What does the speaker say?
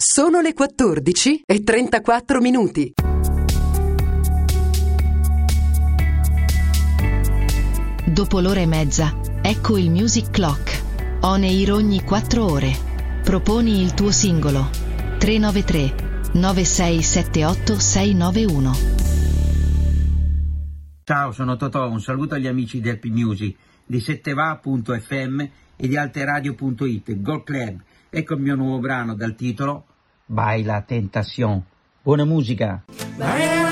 Sono le 14:34. Dopo l'ora e mezza, ecco il Music Clock. On air ogni 4 ore. Proponi il tuo singolo. 393 9678 691. Ciao, sono Totò, un saluto agli amici del P-Music, di Setteva.fm e di Alteradio.it, Gold Club. Ecco il mio nuovo brano dal titolo Baila Tentación. Buona musica!